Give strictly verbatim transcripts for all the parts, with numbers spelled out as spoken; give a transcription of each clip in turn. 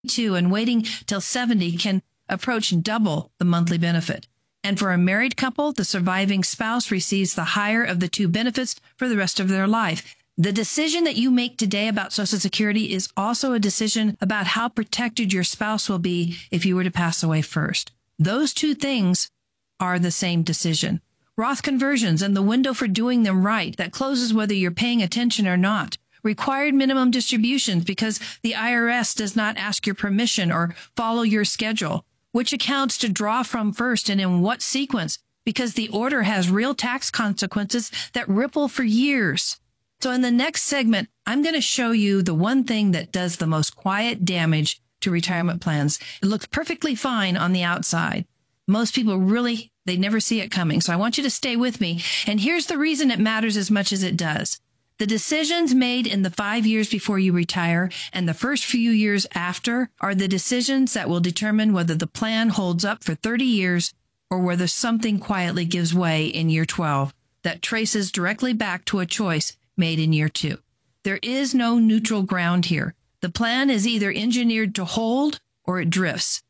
two and waiting till seventy can approach double the monthly benefit. And for a married couple, the surviving spouse receives the higher of the two benefits for the rest of their life. The decision that you make today about Social Security is also a decision about how protected your spouse will be if you were to pass away first. Those two things are the same decision. Roth conversions and the window for doing them right that closes whether you're paying attention or not. Required minimum distributions because the I R S does not ask your permission or follow your schedule. Which accounts to draw from first and in what sequence, because the order has real tax consequences that ripple for years. So in the next segment, I'm going to show you the one thing that does the most quiet damage to retirement plans. It looks perfectly fine on the outside. Most people really, they never see it coming. So I want you to stay with me. And here's the reason it matters as much as it does. The decisions made in the five years before you retire and the first few years after are the decisions that will determine whether the plan holds up for thirty years or whether something quietly gives way in year twelve that traces directly back to a choice made in year two. There is no neutral ground here. The plan is either engineered to hold or it drifts.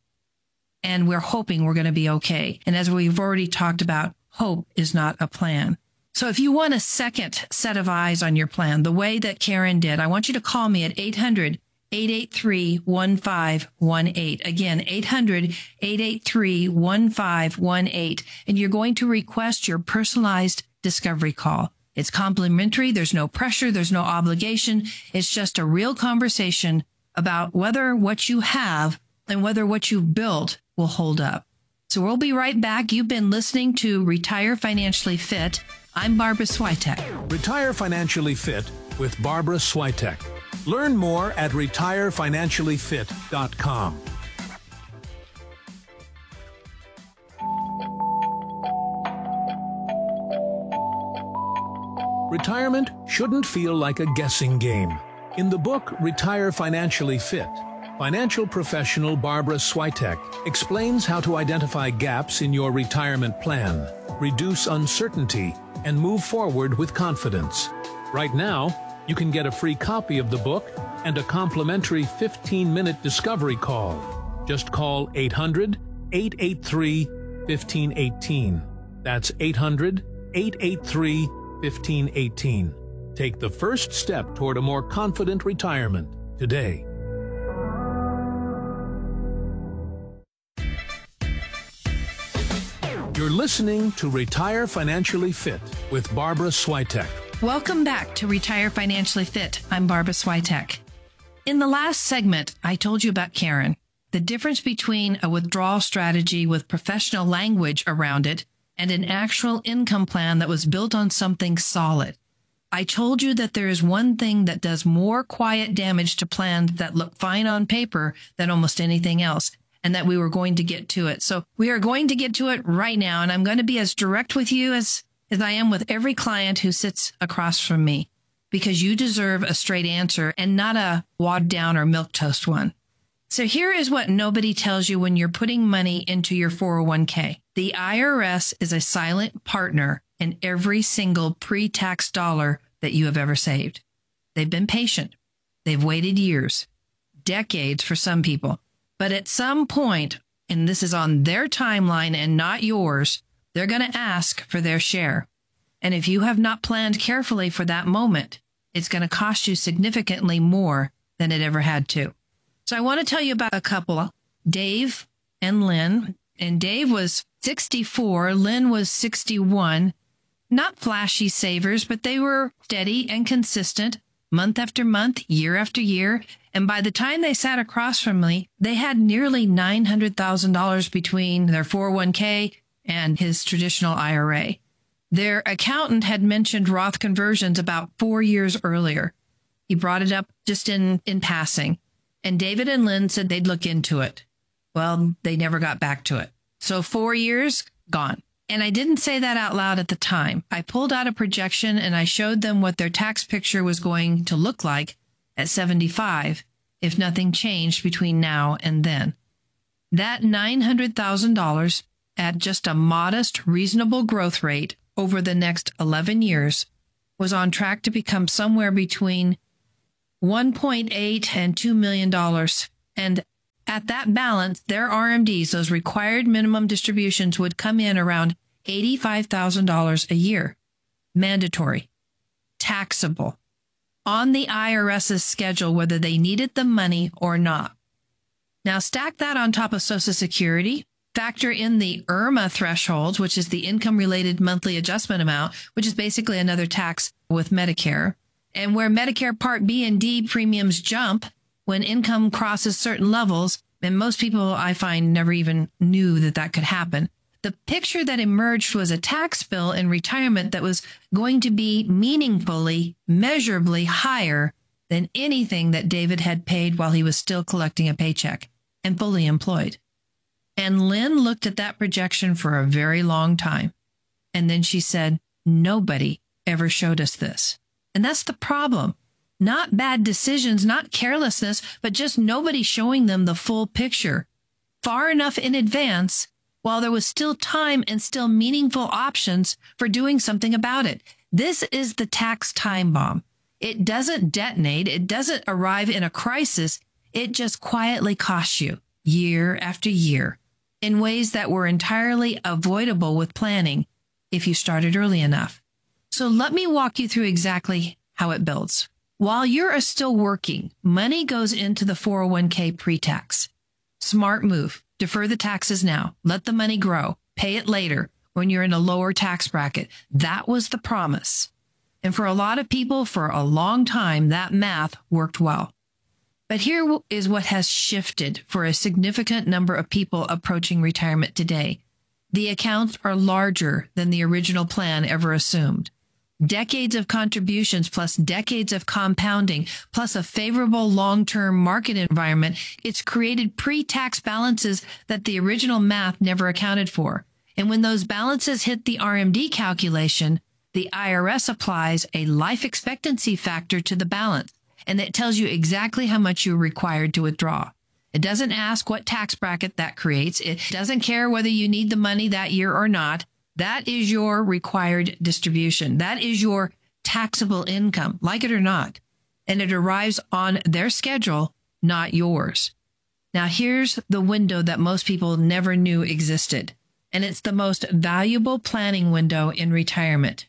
And we're hoping we're going to be okay. And as we've already talked about, hope is not a plan. So if you want a second set of eyes on your plan, the way that Karen did, I want you to call me at eight hundred, eight eight three, one five one eight. Again, eight hundred, eight eight three, one five one eight. And you're going to request your personalized discovery call. It's complimentary. There's no pressure. There's no obligation. It's just a real conversation about whether what you have and whether what you've built will hold up. So we'll be right back. You've been listening to Retire Financially Fit. I'm Barbara Swiatek. Retire Financially Fit with Barbara Swiatek. Learn more at retire financially fit dot com. Retirement shouldn't feel like a guessing game. In the book Retire Financially Fit, financial professional Barbara Swiatek explains how to identify gaps in your retirement plan, reduce uncertainty, and move forward with confidence. Right now, you can get a free copy of the book and a complimentary fifteen-minute discovery call. Just call eight hundred, eight eight three, one five one eight. That's eight hundred, eight eight three, one five one eight. Take the first step toward a more confident retirement today. You're listening to Retire Financially Fit with Barbara Swiatek. Welcome back to Retire Financially Fit. I'm Barbara Swiatek. In the last segment, I told you about Karen, the difference between a withdrawal strategy with professional language around it and an actual income plan that was built on something solid. I told you that there is one thing that does more quiet damage to plans that look fine on paper than almost anything else, and that we were going to get to it. So we are going to get to it right now, and I'm going to be as direct with you as, as I am with every client who sits across from me, because you deserve a straight answer and not a watered down or milquetoast one. So here is what nobody tells you when you're putting money into your four oh one k. The I R S is a silent partner in every single pre-tax dollar that you have ever saved. They've been patient. They've waited years, decades for some people. But at some point, and this is on their timeline and not yours, they're going to ask for their share. And if you have not planned carefully for that moment, it's going to cost you significantly more than it ever had to. So I want to tell you about a couple, Dave and Lynn. And Dave was sixty-four, Lynn was sixty-one. Not flashy savers, but they were steady and consistent, month after month, year after year. And by the time they sat across from me, they had nearly nine hundred thousand dollars between their four oh one k and his traditional I R A. Their accountant had mentioned Roth conversions about four years earlier. He brought it up just in, in passing. And David and Lynn said they'd look into it. Well, they never got back to it. So four years, gone. And I didn't say that out loud at the time. I pulled out a projection and I showed them what their tax picture was going to look like at seventy-five if nothing changed between now and then. That nine hundred thousand dollars at just a modest, reasonable growth rate over the next eleven years was on track to become somewhere between one point eight and two million dollars. And at that balance, their R M Ds, those required minimum distributions, would come in around eighty-five thousand dollars a year. Mandatory. Taxable. On the IRS's schedule, whether they needed the money or not. Now stack that on top of Social Security. Factor in the I R M A thresholds, which is the income-related monthly adjustment amount, which is basically another tax with Medicare. And where Medicare Part B and D premiums jump when income crosses certain levels, and most people I find never even knew that that could happen, the picture that emerged was a tax bill in retirement that was going to be meaningfully, measurably higher than anything that David had paid while he was still collecting a paycheck and fully employed. And Lynn looked at that projection for a very long time. And then she said, nobody ever showed us this. And that's the problem. Not bad decisions, not carelessness, but just nobody showing them the full picture far enough in advance while there was still time and still meaningful options for doing something about it. This is the tax time bomb. It doesn't detonate. It doesn't arrive in a crisis. It just quietly costs you year after year in ways that were entirely avoidable with planning if you started early enough. So let me walk you through exactly how it builds. While you're still working, money goes into the four oh one k pre-tax. Smart move. Defer the taxes now. Let the money grow. Pay it later when you're in a lower tax bracket. That was the promise. And for a lot of people, for a long time, that math worked well. But here is what has shifted for a significant number of people approaching retirement today. The accounts are larger than the original plan ever assumed. Decades of contributions plus decades of compounding plus a favorable long-term market environment, it's created pre-tax balances that the original math never accounted for. And when those balances hit the R M D calculation, the I R S applies a life expectancy factor to the balance, and it tells you exactly how much you're required to withdraw. It doesn't ask what tax bracket that creates. It doesn't care whether you need the money that year or not. That is your required distribution. That is your taxable income, like it or not. And it arrives on their schedule, not yours. Now, here's the window that most people never knew existed. And it's the most valuable planning window in retirement.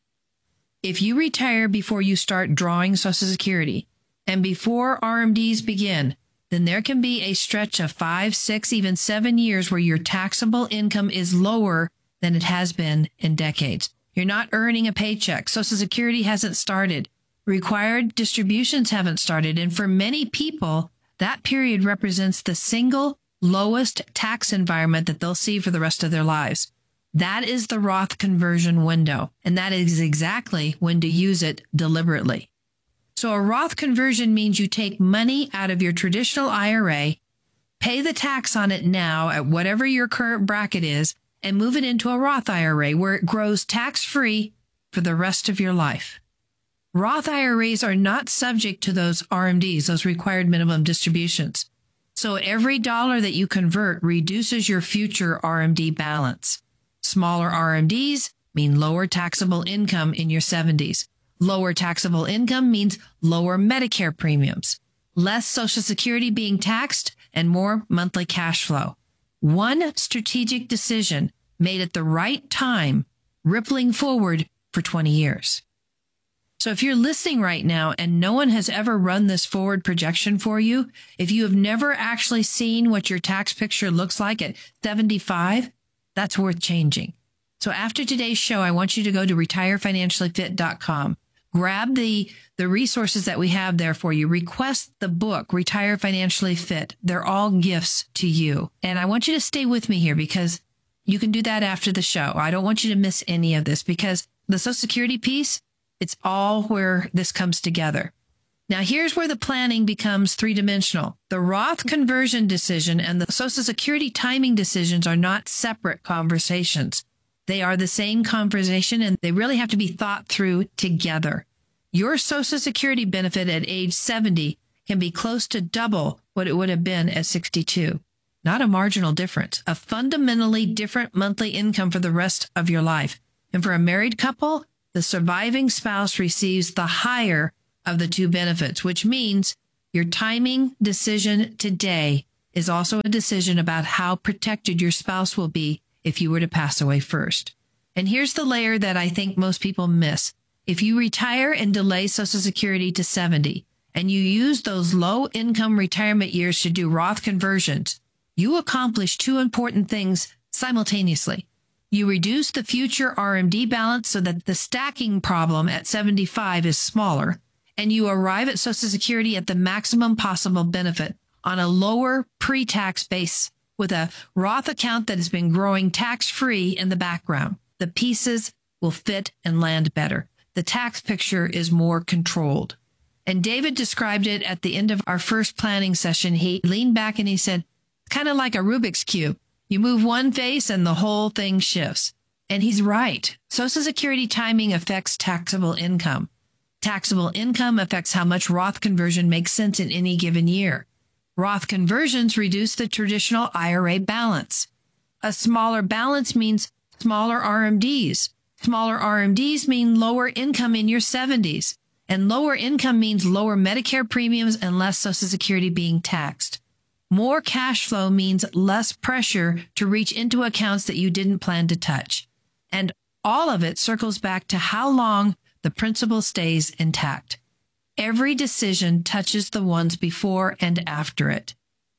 If you retire before you start drawing Social Security and before R M Ds begin, then there can be a stretch of five, six, even seven years where your taxable income is lower than it has been in decades. You're not earning a paycheck. Social Security hasn't started. Required distributions haven't started. And for many people, that period represents the single lowest tax environment that they'll see for the rest of their lives. That is the Roth conversion window. And that is exactly when to use it deliberately. So a Roth conversion means you take money out of your traditional I R A, pay the tax on it now at whatever your current bracket is, and move it into a Roth I R A where it grows tax-free for the rest of your life. Roth I R As are not subject to those R M Ds, those required minimum distributions. So every dollar that you convert reduces your future R M D balance. Smaller R M Ds mean lower taxable income in your seventies. Lower taxable income means lower Medicare premiums, less Social Security being taxed, and more monthly cash flow. One strategic decision made at the right time, rippling forward for twenty years. So if you're listening right now and no one has ever run this forward projection for you, if you have never actually seen what your tax picture looks like at seventy-five, that's worth changing. So after today's show, I want you to go to retire financially fit dot com. Grab the, the resources that we have there for you. Request the book, Retire Financially Fit. They're all gifts to you. And I want you to stay with me here because you can do that after the show. I don't want you to miss any of this because the Social Security piece, it's all where this comes together. Now, here's where the planning becomes three-dimensional. The Roth conversion decision and the Social Security timing decisions are not separate conversations. They are the same conversation, and they really have to be thought through together. Your Social Security benefit at age seventy can be close to double what it would have been at sixty-two. Not a marginal difference, a fundamentally different monthly income for the rest of your life. And for a married couple, the surviving spouse receives the higher of the two benefits, which means your timing decision today is also a decision about how protected your spouse will be if you were to pass away first. And here's the layer that I think most people miss. If you retire and delay Social Security to seventy, and you use those low-income retirement years to do Roth conversions, you accomplish two important things simultaneously. You reduce the future R M D balance so that the stacking problem at seventy-five is smaller, and you arrive at Social Security at the maximum possible benefit on a lower pre-tax base with a Roth account that has been growing tax-free in the background. The pieces will fit and land better. The tax picture is more controlled. And David described it at the end of our first planning session. He leaned back and he said, kind of like a Rubik's Cube. You move one face and the whole thing shifts. And he's right. Social Security timing affects taxable income. Taxable income affects how much Roth conversion makes sense in any given year. Roth conversions reduce the traditional I R A balance. A smaller balance means smaller R M Ds. Smaller R M Ds mean lower income in your seventies. And lower income means lower Medicare premiums and less Social Security being taxed. More cash flow means less pressure to reach into accounts that you didn't plan to touch. And all of it circles back to how long the principle stays intact. Every decision touches the ones before and after it.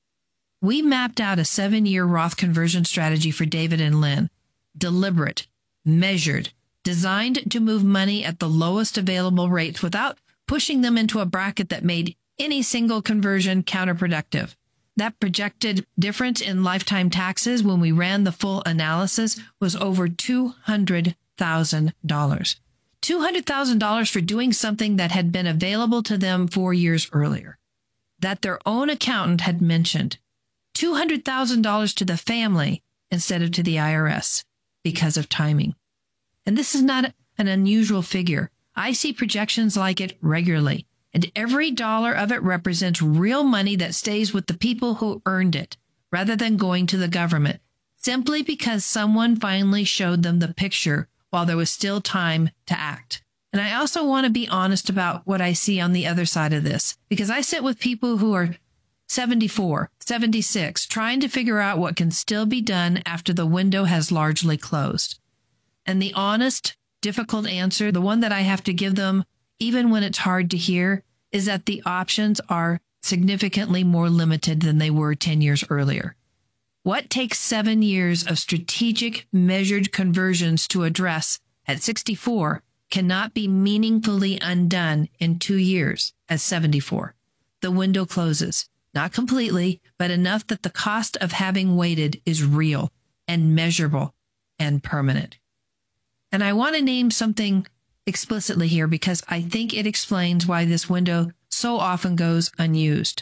We mapped out a seven-year Roth conversion strategy for David and Lynn. Deliberate, measured, designed to move money at the lowest available rates without pushing them into a bracket that made any single conversion counterproductive. That projected difference in lifetime taxes when we ran the full analysis was over two hundred thousand dollars. two hundred thousand dollars for doing something that had been available to them four years earlier, that their own accountant had mentioned. two hundred thousand dollars to the family instead of to the I R S because of timing. And this is not an unusual figure. I see projections like it regularly, and every dollar of it represents real money that stays with the people who earned it, rather than going to the government, simply because someone finally showed them the picture while there was still time to act. And I also want to be honest about what I see on the other side of this, because I sit with people who are seventy-four, seventy-six, trying to figure out what can still be done after the window has largely closed. And the honest, difficult answer, the one that I have to give them, even when it's hard to hear, is that the options are significantly more limited than they were ten years earlier. What takes seven years of strategic, measured conversions to address at sixty-four cannot be meaningfully undone in two years at seventy-four. The window closes, not completely, but enough that the cost of having waited is real and measurable and permanent. And I want to name something explicitly here because I think it explains why this window so often goes unused.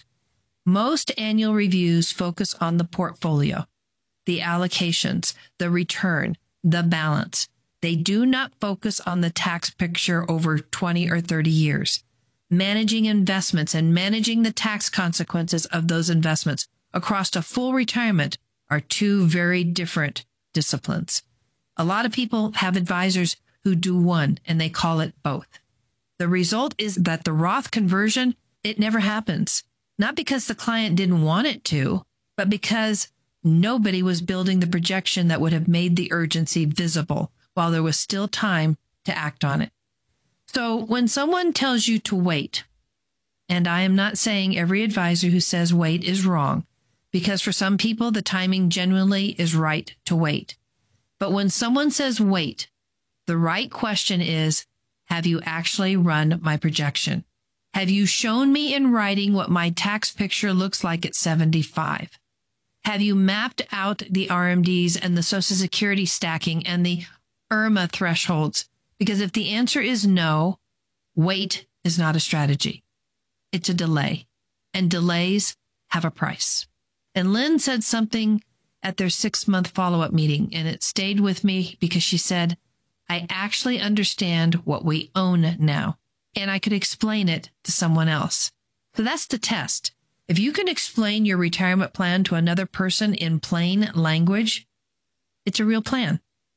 Most annual reviews focus on the portfolio, the allocations, the return, the balance. They do not focus on the tax picture over twenty or thirty years. Managing investments and managing the tax consequences of those investments across a full retirement are two very different disciplines. A lot of people have advisors who do one and they call it both. The result is that the Roth conversion, it never happens. Not because the client didn't want it to, but because nobody was building the projection that would have made the urgency visible while there was still time to act on it. So when someone tells you to wait, and I am not saying every advisor who says wait is wrong, because for some people the timing genuinely is right to wait. But when someone says wait, the right question is, have you actually run my projection? Have you shown me in writing what my tax picture looks like at seventy-five? Have you mapped out the R M Ds and the Social Security stacking and the I R M A thresholds? Because if the answer is no, wait is not a strategy. It's a delay, and delays have a price. And Lynn said something at their six-month follow-up meeting, and it stayed with me because she said, I actually understand what we own now, and I could explain it to someone else. So that's the test. If you can explain your retirement plan to another person in plain language, it's a real plan.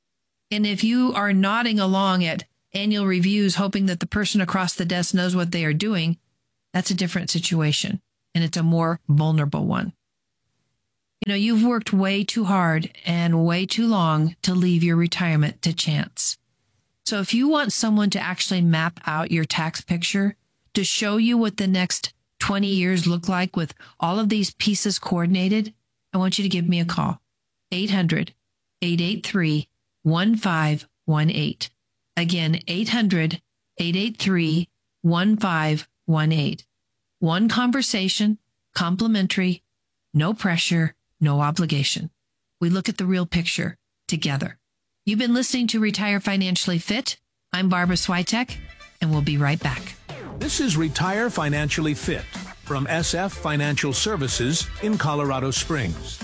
And if you are nodding along at annual reviews, hoping that the person across the desk knows what they are doing, that's a different situation, and it's a more vulnerable one. You know, you've worked way too hard and way too long to leave your retirement to chance. So if you want someone to actually map out your tax picture, to show you what the next twenty years look like with all of these pieces coordinated, I want you to give me a call. eight hundred, eight eight three, one five one eight. Again, eight hundred, eight eight three, one five one eight. One conversation, complimentary, no pressure, no obligation. We look at the real picture together. You've been listening to Retire Financially Fit. I'm Barbara Swiatek, and we'll be right back. This is Retire Financially Fit from S F Financial Services in Colorado Springs.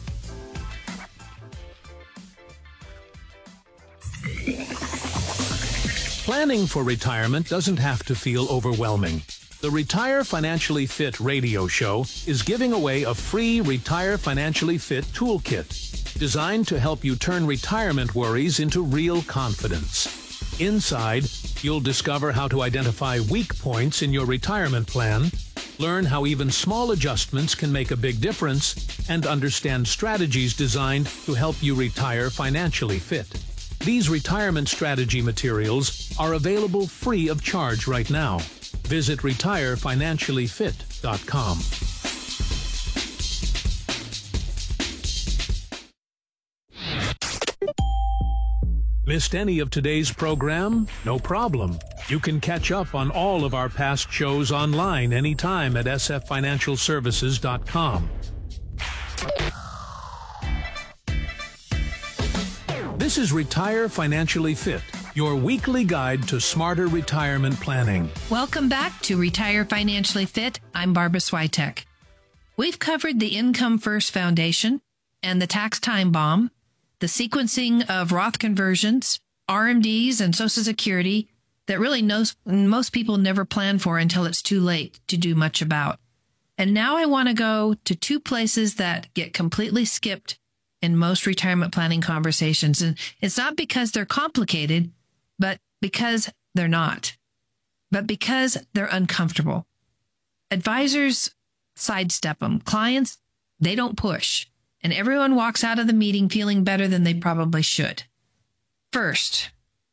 Planning for retirement doesn't have to feel overwhelming. The Retire Financially Fit radio show is giving away a free Retire Financially Fit toolkit designed to help you turn retirement worries into real confidence. Inside, you'll discover how to identify weak points in your retirement plan, learn how even small adjustments can make a big difference, and understand strategies designed to help you retire financially fit. These retirement strategy materials are available free of charge right now. Visit retire financially fit dot com. Missed any of today's program? No problem. You can catch up on all of our past shows online anytime at s f financial services dot com. This is Retire Financially Fit, your weekly guide to smarter retirement planning. Welcome back to Retire Financially Fit. I'm Barbara Swiatek. We've covered the Income First Foundation and the tax time bomb, the sequencing of Roth conversions, R M Ds, and Social Security that really knows, most people never plan for until it's too late to do much about. And now I want to go to two places that get completely skipped in most retirement planning conversations. And it's not because they're complicated, but because they're not. But because they're uncomfortable. Advisors sidestep them. Clients, they don't push. And everyone walks out of the meeting feeling better than they probably should. First,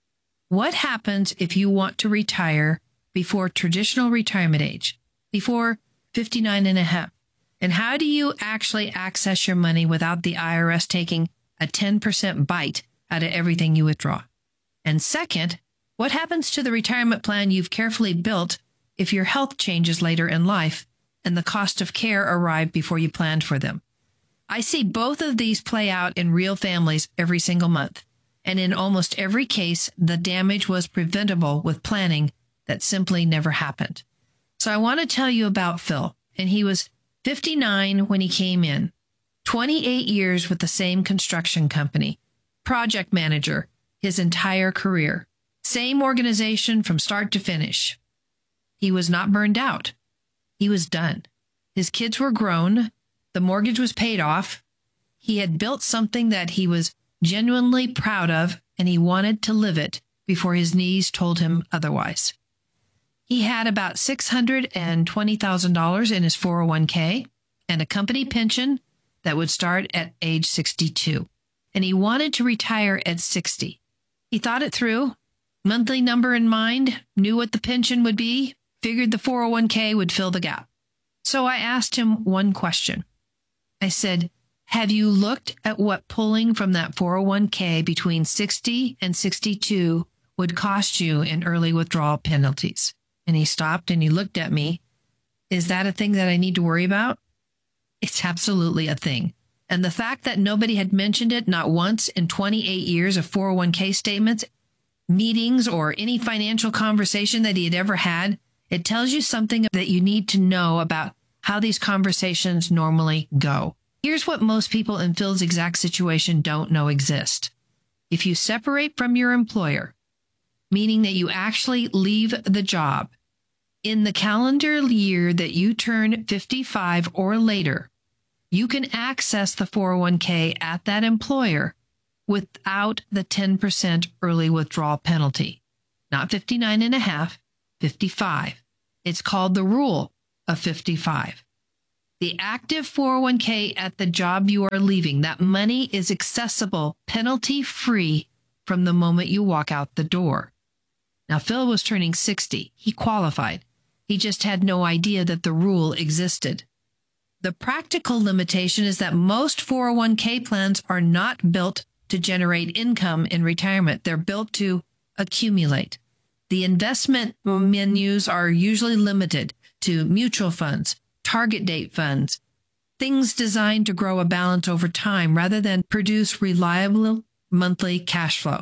what happens if you want to retire before traditional retirement age, before fifty-nine and a half? And how do you actually access your money without the I R S taking a ten percent bite out of everything you withdraw? And second, what happens to the retirement plan you've carefully built if your health changes later in life and the cost of care arrive before you planned for them? I see both of these play out in real families every single month. And in almost every case, the damage was preventable with planning that simply never happened. So I want to tell you about Phil. And he was fifty-nine when he came in, twenty-eight years with the same construction company, project manager his entire career, same organization from start to finish. He was not burned out. He was done. His kids were grown. The mortgage was paid off. He had built something that he was genuinely proud of, and he wanted to live it before his knees told him otherwise. He had about six hundred twenty thousand dollars in his four oh one k and a company pension that would start at age sixty-two. And he wanted to retire at sixty. He thought it through, monthly number in mind, knew what the pension would be, figured the four oh one k would fill the gap. So I asked him one question. I said, have you looked at what pulling from that four oh one k between sixty and sixty-two would cost you in early withdrawal penalties? And he stopped and he looked at me. Is that a thing that I need to worry about? It's absolutely a thing. And the fact that nobody had mentioned it not once in twenty-eight years of four oh one k statements, meetings, or any financial conversation that he had ever had, it tells you something that you need to know about how these conversations normally go. Here's what most people in Phil's exact situation don't know exist. If you separate from your employer, meaning that you actually leave the job, in the calendar year that you turn fifty-five or later, you can access the four oh one k at that employer without the ten percent early withdrawal penalty. Not fifty-nine and a half, fifty-five. It's called the rule of fifty-five. The active four oh one k at the job you are leaving, that money is accessible penalty-free from the moment you walk out the door. Now, Phil was turning sixty. He qualified. He just had no idea that the rule existed. The practical limitation is that most four oh one k plans are not built to generate income in retirement. They're built to accumulate. The investment menus are usually limited to mutual funds, target date funds, things designed to grow a balance over time rather than produce reliable monthly cash flow.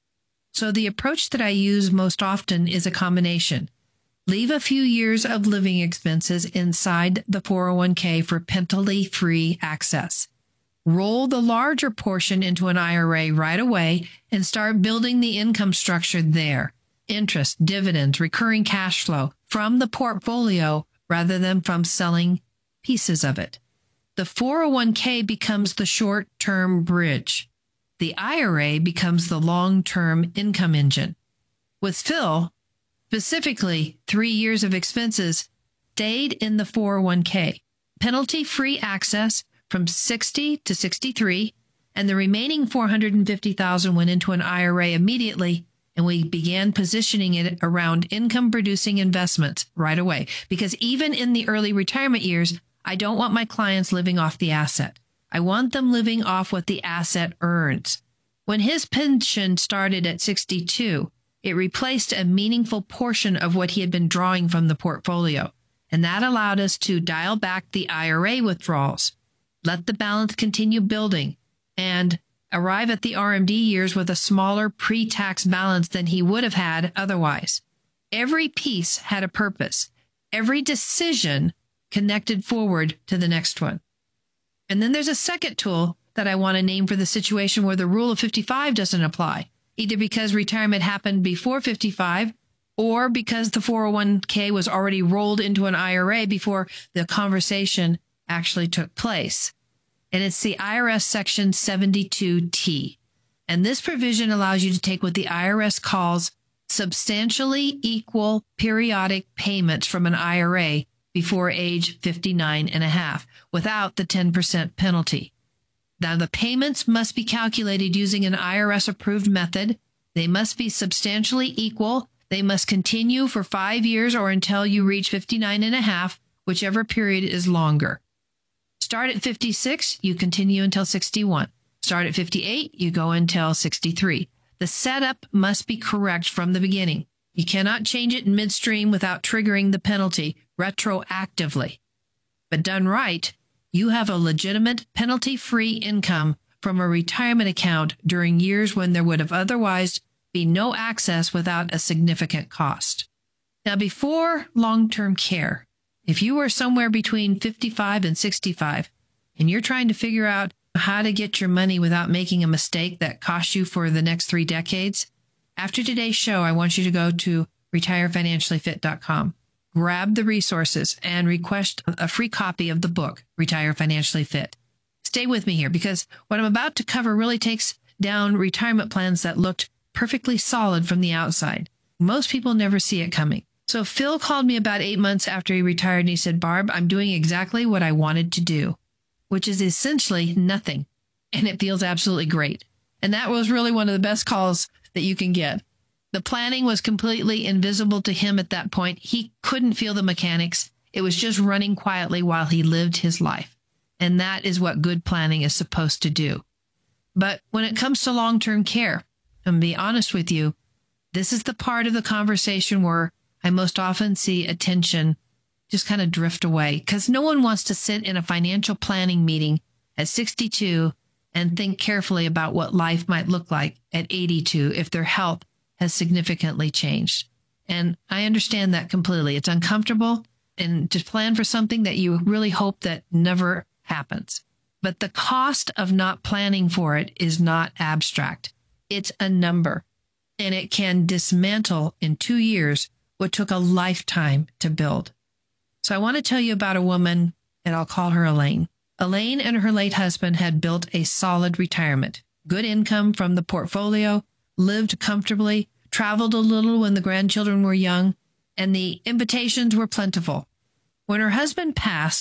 So the approach that I use most often is a combination. Leave a few years of living expenses inside the four oh one k for penalty-free access. Roll the larger portion into an I R A right away and start building the income structure there. Interest, dividends, recurring cash flow from the portfolio rather than from selling pieces of it. The four oh one k becomes the short-term bridge. The I R A becomes the long-term income engine. With Phil, specifically three years of expenses stayed in the four oh one k. Penalty-free access from sixty to sixty-three, and the remaining four hundred fifty thousand dollars went into an I R A immediately, and we began positioning it around income-producing investments right away. Because even in the early retirement years, I don't want my clients living off the asset. I want them living off what the asset earns. When his pension started at sixty-two, it replaced a meaningful portion of what he had been drawing from the portfolio, and that allowed us to dial back the I R A withdrawals, let the balance continue building, and arrive at the R M D years with a smaller pre-tax balance than he would have had otherwise. Every piece had a purpose. Every decision connected forward to the next one. And then there's a second tool that I want to name for the situation where the rule of fifty-five doesn't apply, either because retirement happened before fifty-five or because the four oh one k was already rolled into an I R A before the conversation actually took place. And it's the I R S Section seventy-two T. And this provision allows you to take what the I R S calls substantially equal periodic payments from an I R A before age fifty-nine and a half without the ten percent penalty. Now, the payments must be calculated using an I R S-approved method. They must be substantially equal. They must continue for five years or until you reach fifty-nine and a half, whichever period is longer. Start at fifty-six, you continue until sixty-one. Start at fifty-eight, you go until sixty-three. The setup must be correct from the beginning. You cannot change it in midstream without triggering the penalty retroactively. But done right, you have a legitimate penalty-free income from a retirement account during years when there would have otherwise been no access without a significant cost. Now, before long-term care, if you are somewhere between fifty-five and sixty-five and you're trying to figure out how to get your money without making a mistake that costs you for the next three decades, after today's show, I want you to go to retire financially fit dot com. Grab the resources and request a free copy of the book, Retire Financially Fit. Stay with me here because what I'm about to cover really takes down retirement plans that looked perfectly solid from the outside. Most people never see it coming. So Phil called me about eight months after he retired and he said, Barb, I'm doing exactly what I wanted to do, which is essentially nothing. And it feels absolutely great. And that was really one of the best calls that you can get. The planning was completely invisible to him at that point. He couldn't feel the mechanics. It was just running quietly while he lived his life. And that is what good planning is supposed to do. But when it comes to long-term care, and be honest with you, this is the part of the conversation where I most often see attention just kind of drift away because no one wants to sit in a financial planning meeting at sixty-two and think carefully about what life might look like at eighty-two if their health has significantly changed. And I understand that completely. It's uncomfortable and to plan for something that you really hope that never happens. But the cost of not planning for it is not abstract. It's a number, and it can dismantle in two years what took a lifetime to build. So I want to tell you about a woman, and I'll call her Elaine. Elaine and her late husband had built a solid retirement, good income from the portfolio, lived comfortably, traveled a little when the grandchildren were young, and the invitations were plentiful. When her husband passed,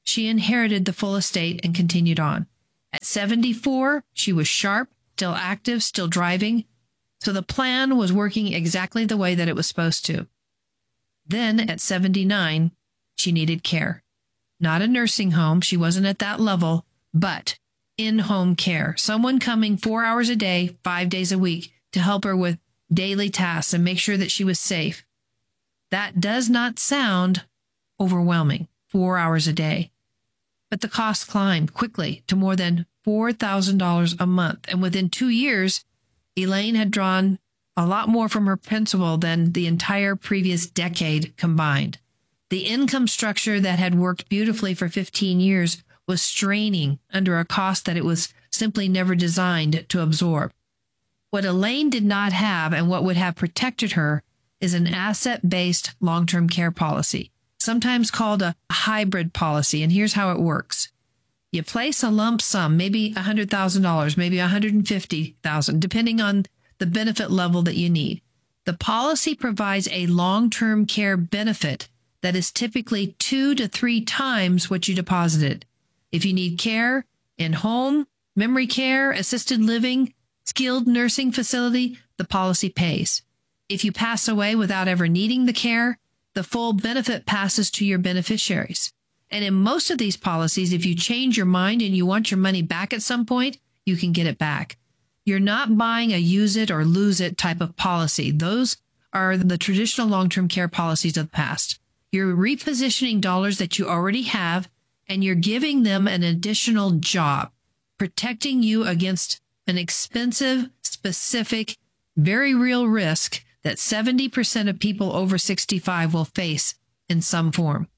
she inherited the full estate and continued on. At seventy-four, she was sharp, still active, still driving. So the plan was working exactly the way that it was supposed to. Then at seventy-nine, she needed care. Not a nursing home. She wasn't at that level, but in-home care. Someone coming four hours a day, five days a week to help her with daily tasks and make sure that she was safe. That does not sound overwhelming, four hours a day. But the cost climbed quickly to more than four thousand dollars a month. And within two years, Elaine had drawn a lot more from her principal than the entire previous decade combined. The income structure that had worked beautifully for fifteen years was straining under a cost that it was simply never designed to absorb. What Elaine did not have and what would have protected her is an asset-based long-term care policy, sometimes called a hybrid policy. And here's how it works. You place a lump sum, maybe one hundred thousand dollars, maybe one hundred fifty thousand dollars, depending on the benefit level that you need. The policy provides a long-term care benefit that is typically two to three times what you deposited. If you need care in home, memory care, assisted living, skilled nursing facility, the policy pays. If you pass away without ever needing the care, the full benefit passes to your beneficiaries. And in most of these policies, if you change your mind and you want your money back at some point, you can get it back. You're not buying a use it or lose it type of policy. Those are the traditional long-term care policies of the past. You're repositioning dollars that you already have, and you're giving them an additional job, protecting you against an expensive, specific, very real risk that seventy percent of people over sixty-five will face in some form.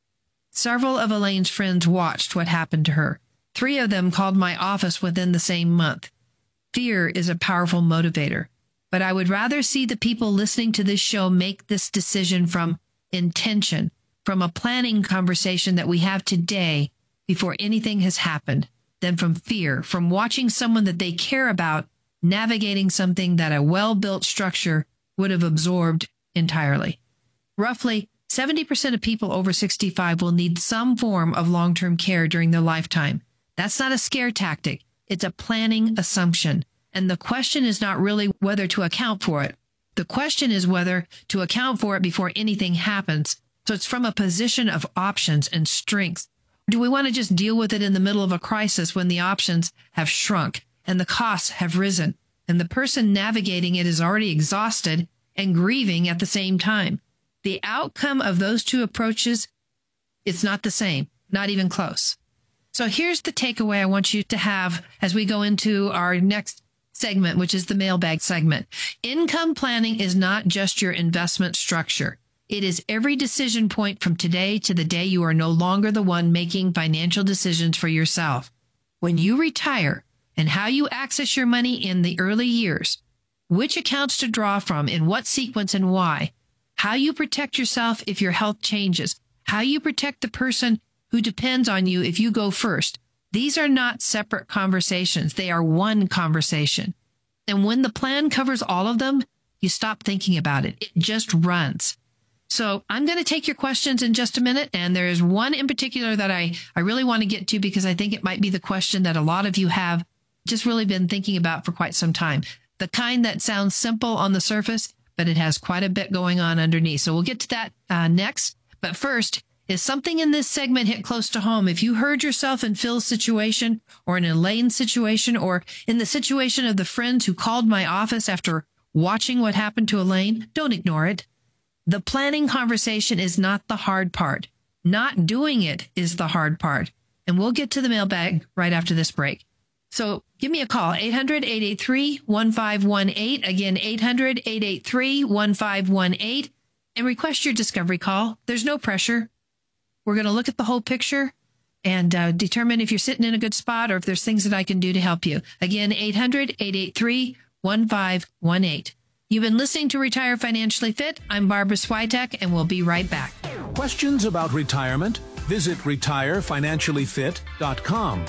Several of Elaine's friends watched what happened to her. Three of them called my office within the same month. Fear is a powerful motivator, but I would rather see the people listening to this show make this decision from intention, from a planning conversation that we have today before anything has happened, than from fear, from watching someone that they care about navigating something that a well-built structure would have absorbed entirely. Roughly seventy percent of people over sixty-five will need some form of long-term care during their lifetime. That's not a scare tactic. It's a planning assumption. And the question is not really whether to account for it. The question is whether to account for it before anything happens. So it's from a position of options and strengths. Do we want to just deal with it in the middle of a crisis when the options have shrunk and the costs have risen and the person navigating it is already exhausted and grieving at the same time? The outcome of those two approaches, it's not the same, not even close. So here's the takeaway I want you to have as we go into our next segment, which is the mailbag segment. Income planning is not just your investment structure. It is every decision point from today to the day you are no longer the one making financial decisions for yourself. When you retire and how you access your money in the early years, which accounts to draw from, in what sequence and why, how you protect yourself if your health changes, how you protect the person who depends on you if you go first. These are not separate conversations. They are one conversation. And when the plan covers all of them, you stop thinking about it. It just runs. So I'm going to take your questions in just a minute. And there is one in particular that I, I really want to get to because I think it might be the question that a lot of you have just really been thinking about for quite some time. The kind that sounds simple on the surface, but it has quite a bit going on underneath. So we'll get to that uh, next. But first, is something in this segment hit close to home? If you heard yourself in Phil's situation or in Elaine's situation or in the situation of the friends who called my office after watching what happened to Elaine, don't ignore it. The planning conversation is not the hard part. Not doing it is the hard part. And we'll get to the mailbag right after this break. So give me a call, eight hundred, eight eight three, one five one eight. Again, eight hundred, eight eight three, one five one eight. And request your discovery call. There's no pressure. We're going to look at the whole picture and uh, determine if you're sitting in a good spot or if there's things that I can do to help you. Again, eight hundred, eight eight three, one five one eight. You've been listening to Retire Financially Fit. I'm Barbara Switek, and we'll be right back. Questions about retirement? Visit retire financially fit dot com.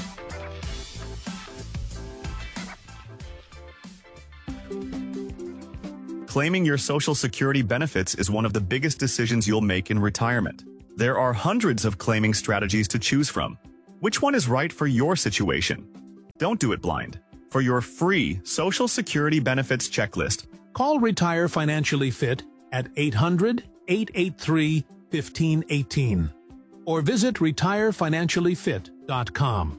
Claiming your Social Security benefits is one of the biggest decisions you'll make in retirement. There are hundreds of claiming strategies to choose from. Which one is right for your situation? Don't do it blind. For your free Social Security benefits checklist, call Retire Financially Fit at eight hundred, eight eight three, one five one eight or visit retire financially fit dot com.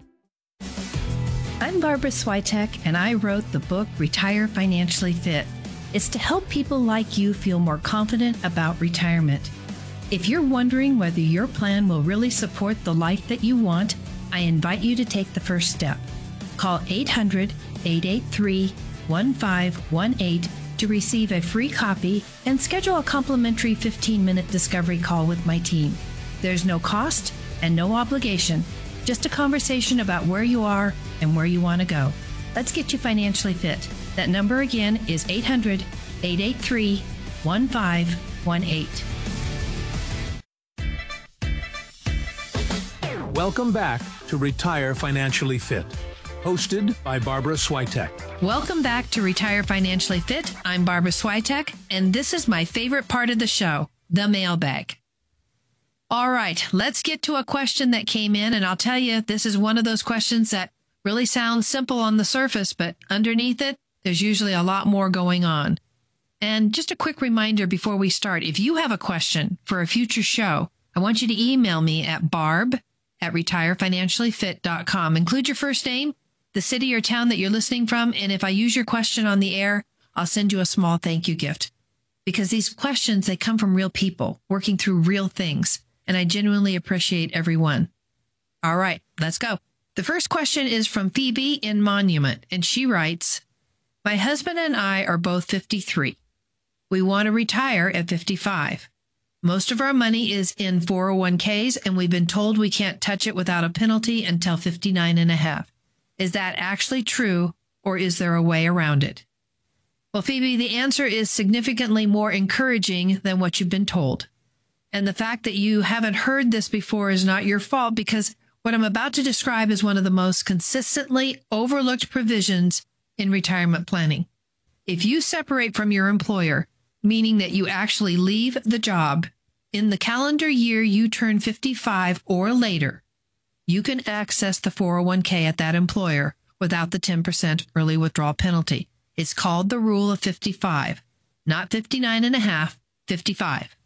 I'm Barbara Switek, and I wrote the book Retire Financially Fit. It's to help people like you feel more confident about retirement. If you're wondering whether your plan will really support the life that you want, I invite you to take the first step. Call eight hundred, eight eight three, one five one eight to receive a free copy and schedule a complimentary fifteen-minute discovery call with my team. There's no cost and no obligation, just a conversation about where you are and where you want to go. Let's get you financially fit. That number again is eight hundred, eight eight three, one five one eight. Welcome back to Retire Financially Fit, hosted by Barbara Switek. Welcome back to Retire Financially Fit. I'm Barbara Switek, and this is my favorite part of the show, the mailbag. All right, let's get to a question that came in, and I'll tell you, this is one of those questions that really sounds simple on the surface, but underneath it, there's usually a lot more going on. And just a quick reminder before we start, if you have a question for a future show, I want you to email me at barb at retire financially fit dot com. Include your first name, the city or town that you're listening from, and if I use your question on the air, I'll send you a small thank you gift. Because these questions, they come from real people working through real things, and I genuinely appreciate every one. All right, let's go. The first question is from Phoebe in Monument, and she writes, my husband and I are both fifty-three. We want to retire at fifty-five. Most of our money is in four oh one k's, and we've been told we can't touch it without a penalty until fifty-nine and a half. Is that actually true, or is there a way around it? Well, Phoebe, the answer is significantly more encouraging than what you've been told. And the fact that you haven't heard this before is not your fault, because what I'm about to describe is one of the most consistently overlooked provisions in retirement planning. If you separate from your employer, meaning that you actually leave the job, in the calendar year you turn fifty-five or later, you can access the four oh one k at that employer without the ten percent early withdrawal penalty. It's called the rule of fifty-five, not fifty-nine and a half, fifty-five.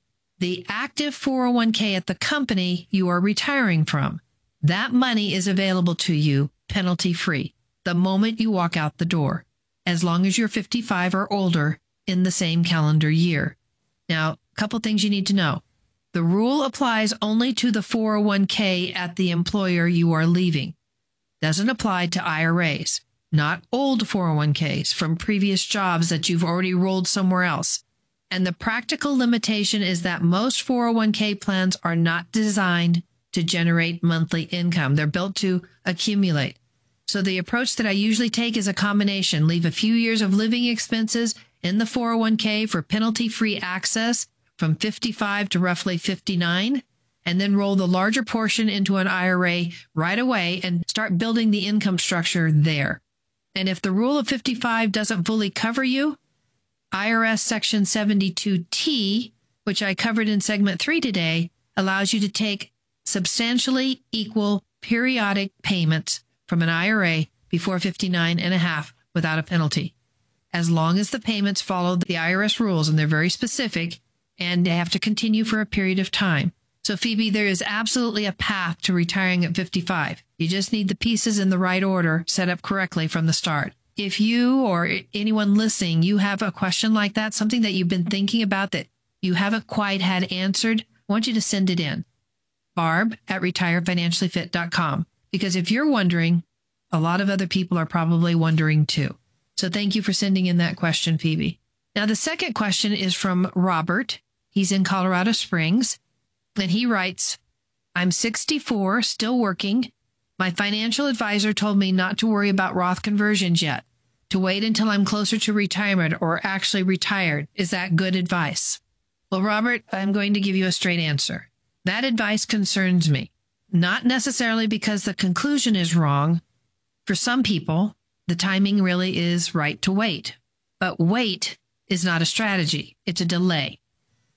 The active four oh one k at the company you are retiring from, that money is available to you penalty-free the moment you walk out the door, as long as you're fifty-five or older in the same calendar year. Now, a couple things you need to know. The rule applies only to the four oh one k at the employer you are leaving. Doesn't apply to I R As, not old four oh one k's from previous jobs that you've already rolled somewhere else. And the practical limitation is that most four oh one k plans are not designed to generate monthly income. They're built to accumulate. So the approach that I usually take is a combination. Leave a few years of living expenses in the four oh one k for penalty-free access from fifty-five to roughly fifty-nine, and then roll the larger portion into an I R A right away and start building the income structure there. And if the rule of fifty-five doesn't fully cover you, I R S Section seventy-two T, which I covered in segment three today, allows you to take substantially equal periodic payments from an I R A before fifty-nine and a half without a penalty, as long as the payments follow the I R S rules, and they're very specific, and they have to continue for a period of time. So, Phoebe, there is absolutely a path to retiring at fifty-five. You just need the pieces in the right order, set up correctly from the start. If you or anyone listening, you have a question like that, something that you've been thinking about that you haven't quite had answered, I want you to send it in. Barb at retire financially fit dot com. Because if you're wondering, a lot of other people are probably wondering too. So thank you for sending in that question, Phoebe. Now, the second question is from Robert. He's in Colorado Springs, and he writes, I'm sixty-four, still working. My financial advisor told me not to worry about Roth conversions yet, to wait until I'm closer to retirement or actually retired. Is that good advice? Well, Robert, I'm going to give you a straight answer. That advice concerns me, not necessarily because the conclusion is wrong. For some people, the timing really is right to wait. But wait is not a strategy. It's a delay.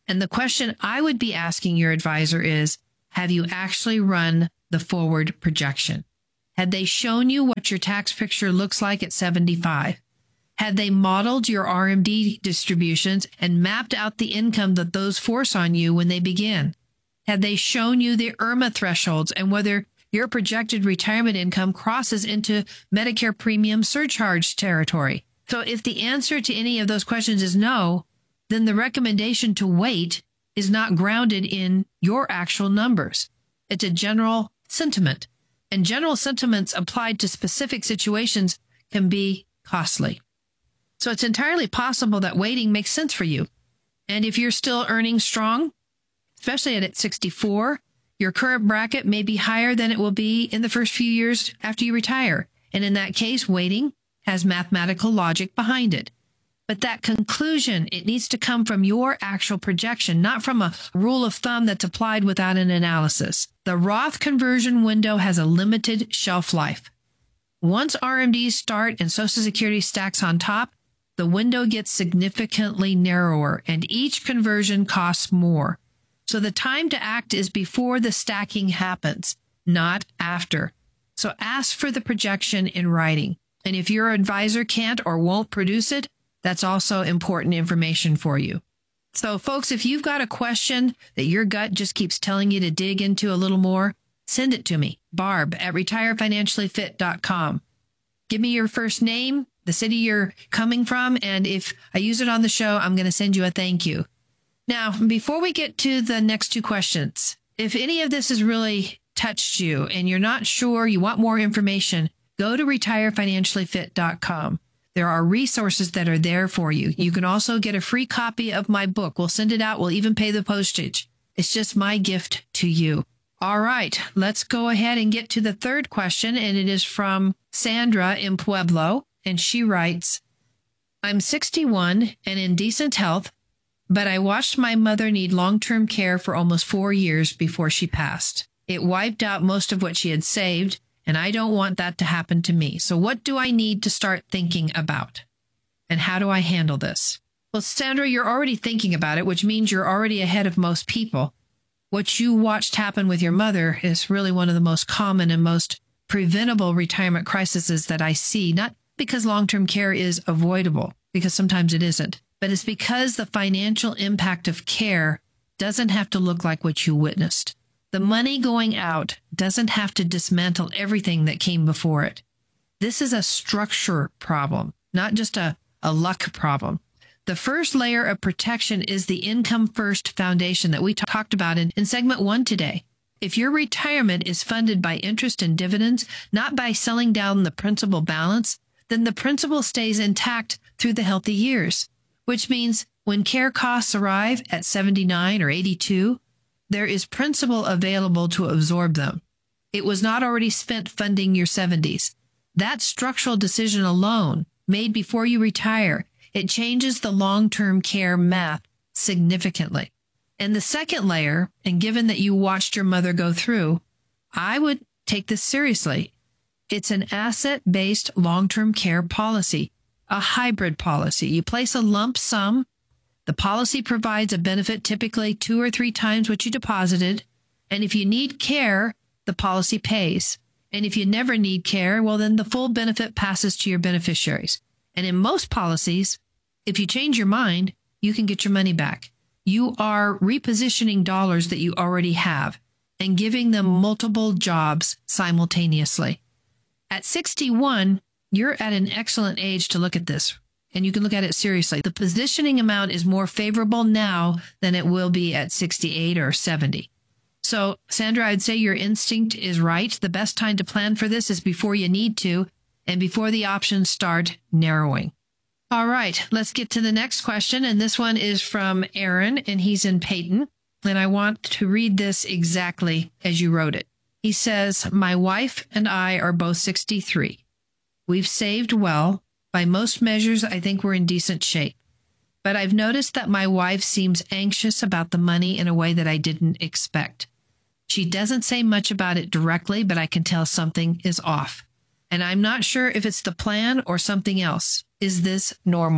And the question I would be asking your advisor is, have you actually run the forward projection? Had they shown you what your tax picture looks like at seventy-five? Had they modeled your R M D distributions and mapped out the income that those force on you when they begin? Had they shown you the I R M A thresholds and whether your projected retirement income crosses into Medicare premium surcharge territory? So if the answer to any of those questions is no, then the recommendation to wait is not grounded in your actual numbers. It's a general sentiment. And general sentiments applied to specific situations can be costly. So it's entirely possible that waiting makes sense for you. And if you're still earning strong, especially at sixty-four, your current bracket may be higher than it will be in the first few years after you retire. And in that case, waiting has mathematical logic behind it. But that conclusion, it needs to come from your actual projection, not from a rule of thumb that's applied without an analysis. The Roth conversion window has a limited shelf life. Once R M Ds start and Social Security stacks on top, the window gets significantly narrower and each conversion costs more. So the time to act is before the stacking happens, not after. So ask for the projection in writing. And if your advisor can't or won't produce it, that's also important information for you. So folks, if you've got a question that your gut just keeps telling you to dig into a little more, send it to me, Barb at retire financially fit dot com. Give me your first name, the city you're coming from, and if I use it on the show, I'm going to send you a thank you. Now, before we get to the next two questions, if any of this has really touched you and you're not sure, you want more information, go to retire financially fit dot com. There are resources that are there for you. You can also get a free copy of my book. We'll send it out. We'll even pay the postage. It's just my gift to you. All right, let's go ahead and get to the third question, and it is from Sandra in Pueblo, and she writes, I'm sixty-one and in decent health, but I watched my mother need long-term care for almost four years before she passed. It wiped out most of what she had saved, and I don't want that to happen to me. So what do I need to start thinking about? And how do I handle this? Well, Sandra, you're already thinking about it, which means you're already ahead of most people. What you watched happen with your mother is really one of the most common and most preventable retirement crises that I see, not because long-term care is avoidable, because sometimes it isn't, but it's because the financial impact of care doesn't have to look like what you witnessed. The money going out doesn't have to dismantle everything that came before it. This is a structure problem, not just a, a luck problem. The first layer of protection is the income first foundation that we t- talked about in, in segment one today. If your retirement is funded by interest and dividends, not by selling down the principal balance, then the principal stays intact through the healthy years, which means when care costs arrive at seventy-nine or eighty-two, there is principal available to absorb them. It was not already spent funding your seventies. That structural decision alone, made before you retire, it changes the long-term care math significantly. And the second layer, and given that you watched your mother go through, I would take this seriously. It's an asset-based long-term care policy, a hybrid policy. You place a lump sum. The policy provides a benefit typically two or three times what you deposited. And if you need care, the policy pays. And if you never need care, well, then the full benefit passes to your beneficiaries. And in most policies, if you change your mind, you can get your money back. You are repositioning dollars that you already have and giving them multiple jobs simultaneously. At sixty-one, you're at an excellent age to look at this. And you can look at it seriously. The positioning amount is more favorable now than it will be at sixty-eight or seventy. So, Sandra, I'd say your instinct is right. The best time to plan for this is before you need to and before the options start narrowing. All right, let's get to the next question. And this one is from Aaron, and he's in Peyton. And I want to read this exactly as you wrote it. He says, my wife and I are both sixty-three. We've saved well. By most measures, I think we're in decent shape. But I've noticed that my wife seems anxious about the money in a way that I didn't expect. She doesn't say much about it directly, but I can tell something is off. And I'm not sure if it's the plan or something else. Is this normal?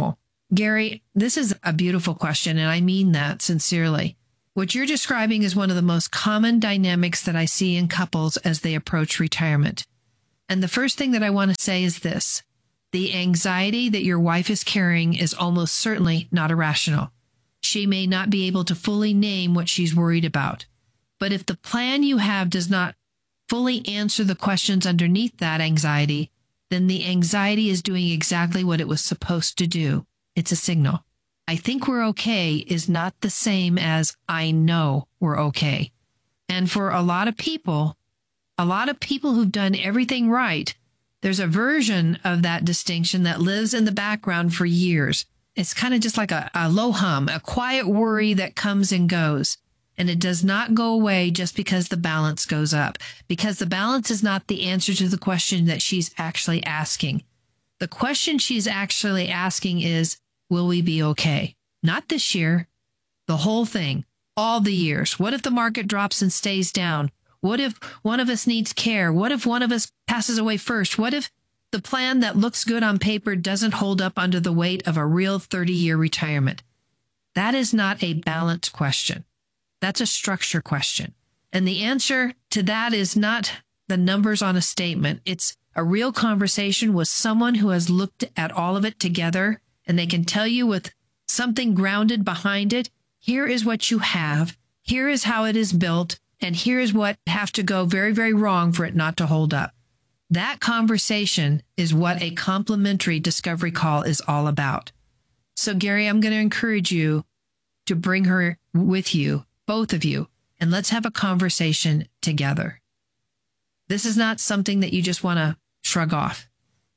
Gary, this is a beautiful question, and I mean that sincerely. What you're describing is one of the most common dynamics that I see in couples as they approach retirement. And the first thing that I want to say is this. The anxiety that your wife is carrying is almost certainly not irrational. She may not be able to fully name what she's worried about. But if the plan you have does not fully answer the questions underneath that anxiety, then the anxiety is doing exactly what it was supposed to do. It's a signal. I think we're okay is not the same as I know we're okay. And for a lot of people, a lot of people who've done everything right, there's a version of that distinction that lives in the background for years. It's kind of just like a, a low hum, a quiet worry that comes and goes. And it does not go away just because the balance goes up, because the balance is not the answer to the question that she's actually asking. The question she's actually asking is, will we be okay? Not this year, the whole thing, all the years. What if the market drops and stays down? What if one of us needs care? What if one of us passes away first? What if the plan that looks good on paper doesn't hold up under the weight of a real thirty-year retirement? That is not a balanced question. That's a structure question. And the answer to that is not the numbers on a statement. It's a real conversation with someone who has looked at all of it together, and they can tell you with something grounded behind it, here is what you have, here is how it is built, and here is what have to go very, very wrong for it not to hold up. That conversation is what a complimentary discovery call is all about. So, Gary, I'm going to encourage you to bring her with you, both of you, and let's have a conversation together. This is not something that you just want to shrug off.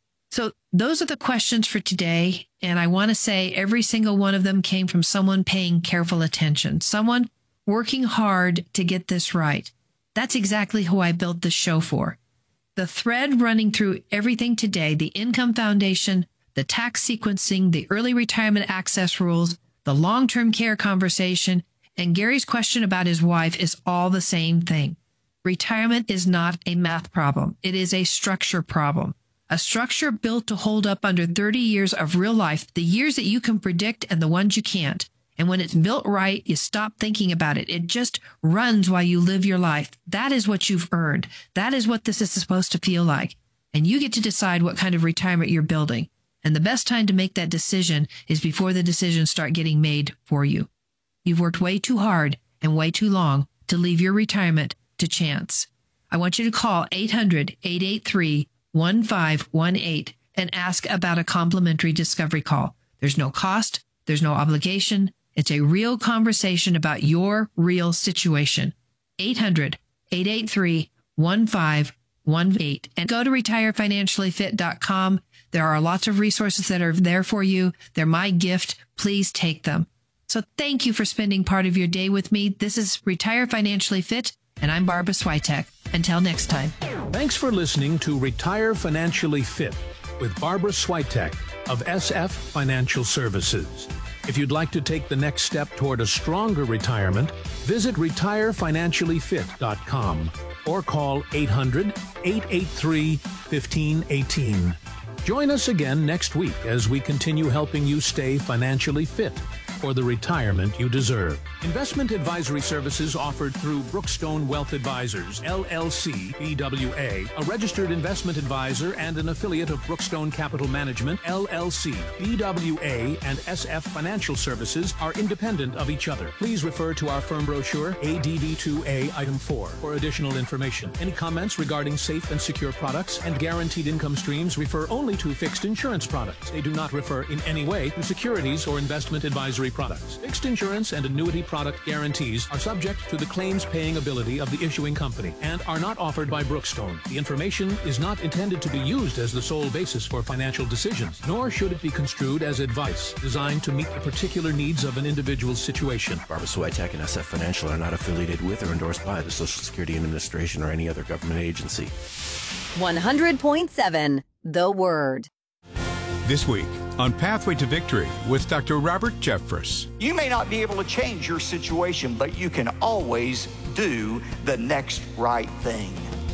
So those are the questions for today. And I want to say every single one of them came from someone paying careful attention, someone working hard to get this right. That's exactly who I built this show for. The thread running through everything today, the income foundation, the tax sequencing, the early retirement access rules, the long-term care conversation, and Gary's question about his wife is all the same thing. Retirement is not a math problem. It is a structure problem. A structure built to hold up under thirty years of real life, the years that you can predict and the ones you can't. And when it's built right, you stop thinking about it. It just runs while you live your life. That is what you've earned. That is what this is supposed to feel like. And you get to decide what kind of retirement you're building. And the best time to make that decision is before the decisions start getting made for you. You've worked way too hard and way too long to leave your retirement to chance. I want you to call eight hundred, eight eight three, one five one eight and ask about a complimentary discovery call. There's no cost. There's no obligation. It's a real conversation about your real situation. eight hundred, eight eight three, one five one eight. And go to retire financially fit dot com. There are lots of resources that are there for you. They're my gift. Please take them. So thank you for spending part of your day with me. This is Retire Financially Fit, and I'm Barbara Switek. Until next time. Thanks for listening to Retire Financially Fit with Barbara Switek of S F Financial Services. If you'd like to take the next step toward a stronger retirement, visit retire financially fit dot com or call eight hundred, eight eight three, one five one eight. Join us again next week as we continue helping you stay financially fit for the retirement you deserve. Investment advisory services offered through Brookstone Wealth Advisors, L L C, B W A, a registered investment advisor and an affiliate of Brookstone Capital Management, L L C. B W A and S F Financial Services are independent of each other. Please refer to our firm brochure, A D V two A Item four, for additional information. Any comments regarding safe and secure products and guaranteed income streams refer only to fixed insurance products. They do not refer in any way to securities or investment advisory products. Fixed insurance and annuity product guarantees are subject to the claims paying ability of the issuing company and are not offered by Brookstone. The information is not intended to be used as the sole basis for financial decisions, nor should it be construed as advice designed to meet the particular needs of an individual's situation. Barbara Switek and S F Financial are not affiliated with or endorsed by the Social Security Administration or any other government agency. one hundred point seven The Word. This week on Pathway to Victory with Doctor Robert Jeffress. You may not be able to change your situation, but you can always do the next right thing.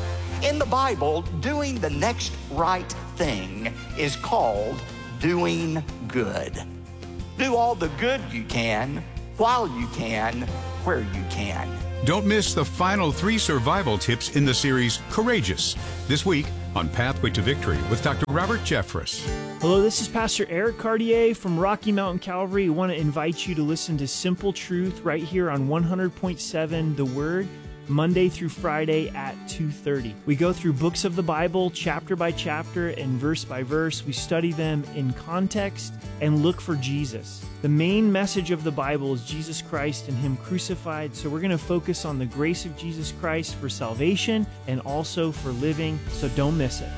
In the Bible, doing the next right thing is called doing good. Do all the good you can, while you can, where you can. Don't miss the final three survival tips in the series Courageous, this week on Pathway to Victory with Doctor Robert Jeffress. Hello, this is Pastor Eric Cartier from Rocky Mountain Calvary. I want to invite you to listen to Simple Truth right here on one hundred point seven The Word, Monday through Friday at two thirty. We go through books of the Bible, chapter by chapter and verse by verse. We study them in context and look for Jesus. The main message of the Bible is Jesus Christ and Him crucified, so we're going to focus on the grace of Jesus Christ for salvation and also for living, so don't miss it.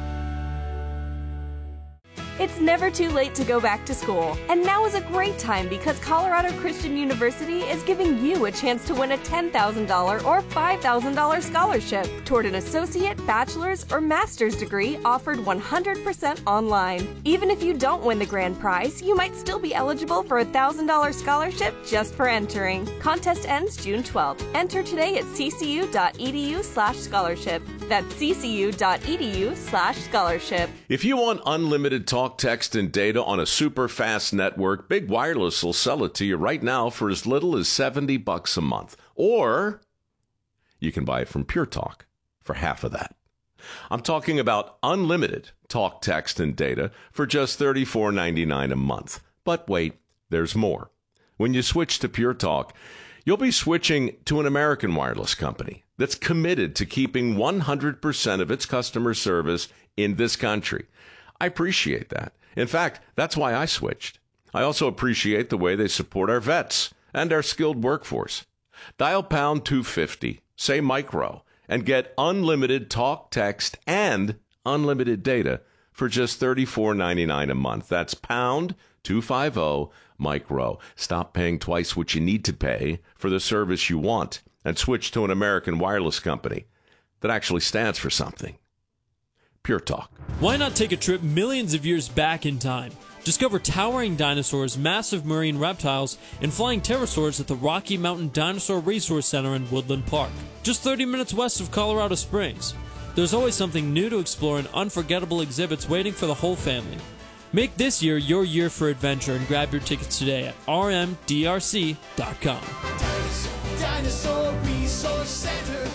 It's never too late to go back to school, and now is a great time because Colorado Christian University is giving you a chance to win a ten thousand dollars or five thousand dollars scholarship toward an associate, bachelor's, or master's degree offered one hundred percent online. Even if you don't win the grand prize, you might still be eligible for a one thousand dollars scholarship just for entering. Contest ends June twelfth. Enter today at ccu.edu slash scholarship. That's ccu.edu slash scholarship. If you want unlimited talk, text, and data on a super fast network, Big Wireless will sell it to you right now for as little as seventy bucks a month. Or you can buy it from Pure Talk for half of that. I'm talking about unlimited talk, text, and data for just thirty-four ninety-nine a month. But wait, there's more. When you switch to Pure Talk, you'll be switching to an American wireless company that's committed to keeping one hundred percent of its customer service in this country. I appreciate that. In fact, that's why I switched. I also appreciate the way they support our vets and our skilled workforce. Dial pound two fifty, say micro, and get unlimited talk, text, and unlimited data for just thirty-four ninety-nine a month. That's pound two fifty, micro. Stop paying twice what you need to pay for the service you want and switch to an American wireless company that actually stands for something. Pure Talk. Why not take a trip millions of years back in time? Discover towering dinosaurs, massive marine reptiles, and flying pterosaurs at the Rocky Mountain Dinosaur Resource Center in Woodland Park, just thirty minutes west of Colorado Springs. There's always something new to explore and unforgettable exhibits waiting for the whole family. Make this year your year for adventure and grab your tickets today at r m d r c dot com. Dinosaur, Dinosaur Resource Center.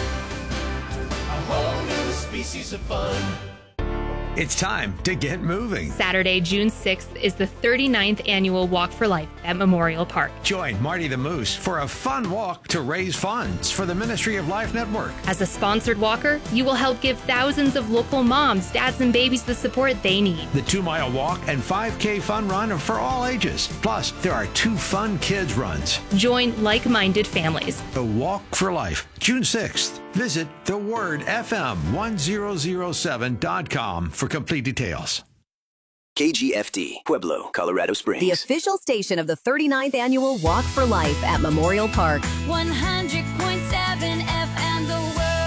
A whole new species of fun. It's time to get moving. Saturday, June sixth is the thirty-ninth annual Walk for Life at Memorial Park. Join Marty the Moose for a fun walk to raise funds for the Ministry of Life Network. As a sponsored walker, you will help give thousands of local moms, dads, and babies the support they need. The two-mile walk and five K fun run are for all ages. Plus, there are two fun kids runs. Join like-minded families. The Walk for Life, June sixth. Visit the word f m one thousand seven dot com for complete details. K G F D, Pueblo, Colorado Springs. The official station of the thirty-ninth Annual Walk for Life at Memorial Park. one hundred point seven F M, The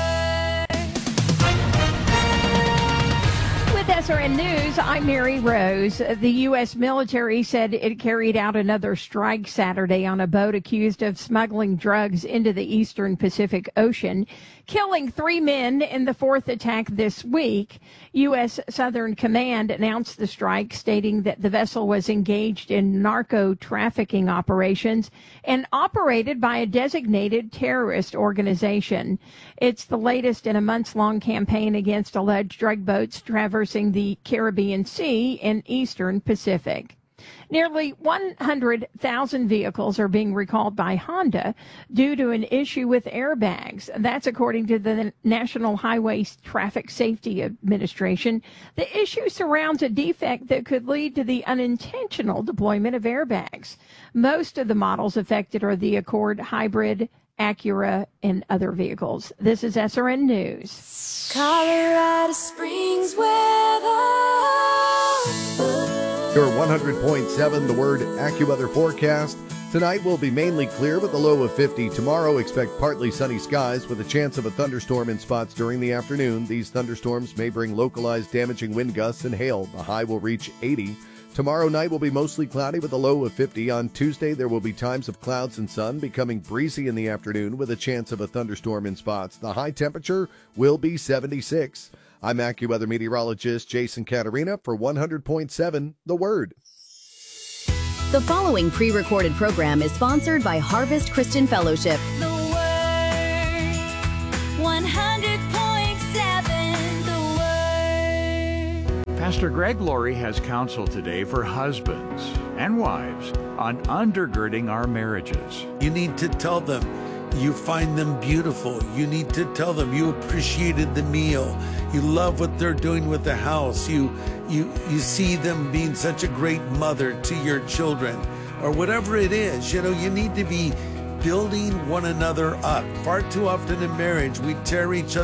Word. With S R N News, I'm Mary Rose. The U S military said it carried out another strike Saturday on a boat accused of smuggling drugs into the eastern Pacific Ocean, killing three men in the fourth attack this week. U S Southern Command announced the strike, stating that the vessel was engaged in narco-trafficking operations and operated by a designated terrorist organization. It's the latest in a months-long campaign against alleged drug boats traversing the Caribbean Sea and eastern Pacific. Nearly one hundred thousand vehicles are being recalled by Honda due to an issue with airbags. That's according to the National Highway Traffic Safety Administration. The issue surrounds a defect that could lead to the unintentional deployment of airbags. Most of the models affected are the Accord Hybrid, Acura, and other vehicles. This is S R N News. Colorado Springs weather. Your one hundred point seven The Word AccuWeather forecast. Tonight will be mainly clear with a low of fifty. Tomorrow, expect partly sunny skies with a chance of a thunderstorm in spots during the afternoon. These thunderstorms may bring localized damaging wind gusts and hail. The high will reach eighty. Tomorrow night will be mostly cloudy with a low of fifty. On Tuesday, there will be times of clouds and sun, becoming breezy in the afternoon with a chance of a thunderstorm in spots. The high temperature will be seventy-six. I'm AccuWeather meteorologist Jason Caterina for one hundred point seven The Word. The following pre-recorded program is sponsored by Harvest Christian Fellowship. The Word, one hundred point seven, The Word. Pastor Greg Laurie has counsel today for husbands and wives on undergirding our marriages. You need to tell them you find them beautiful. You need to tell them you appreciated the meal. You love what they're doing with the house. You you you see them being such a great mother to your children, or whatever it is. You know, you need to be building one another up. Far too often in marriage, we tear each other